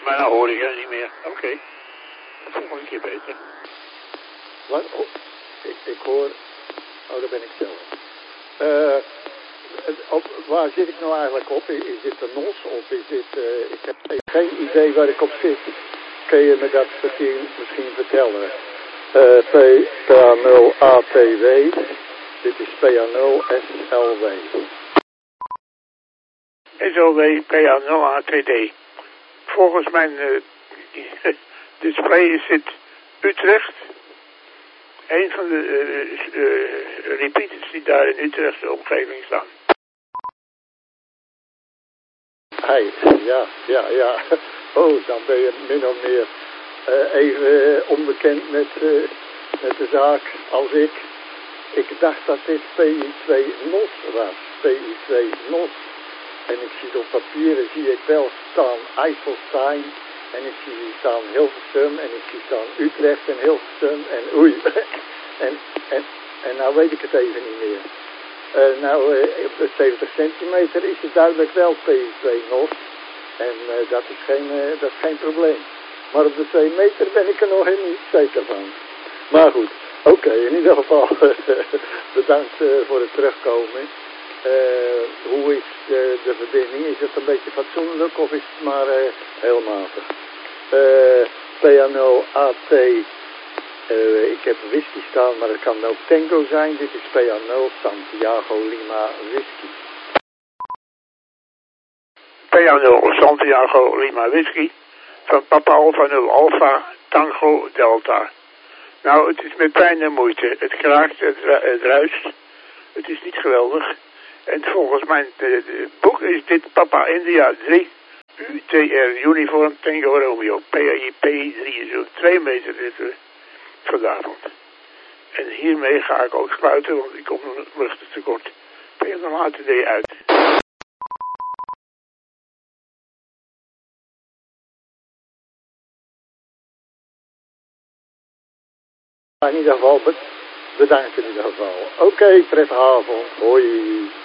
Maar dan hoor ik het niet meer. Oké. Volgende keer beter. Wat? Oh, ik hoor... Oh, daar ben ik zelf. Waar zit ik nou eigenlijk op? Is dit een NOS of is dit... ik heb geen idee waar ik op zit. Kun je me dat misschien vertellen? PA0ATW. Dit is PA0SLW. SLW PA0ATD. Volgens mijn display is dit Utrecht. Een van de repeaters die daar in Utrechtse omgeving staan. Ja. Oh, dan ben je min of meer even onbekend met de zaak als ik. Ik dacht dat dit PI2 NOS was. PI2 NOS. En ik zie op papieren, zie ik wel staan IJsselstein. En ik zie staan Hilversum. En ik zie staan Utrecht en Hilversum. En oei. en nou weet ik het even niet meer. Op de 70 centimeter is het duidelijk wel PI2 NOS. En dat is geen probleem. Maar op de 2 meter ben ik er nog helemaal niet zeker van. Maar goed, oké, in ieder geval bedankt voor het terugkomen. Hoe is de verbinding? Is het een beetje fatsoenlijk of is het maar heel matig? PA0AT, ik heb whisky staan, maar het kan ook Tango zijn. Dit is PA0 Santiago Lima Whisky. PA0 Santiago Lima Whisky van Papa Alpha 0 Alpha Tango Delta. Nou, het is met pijn en moeite. Het kraakt, het ruist. Het is niet geweldig. En volgens mijn boek is dit Papa India 3 UTR Uniform Tango Romeo PAIP 3 zo 2 meter zitten vanavond. En hiermee ga ik ook sluiten, want ik kom luchtig tekort. PA0ATD uit. In ieder geval, bedankt in ieder geval. Oké, prettige avond. Hoi.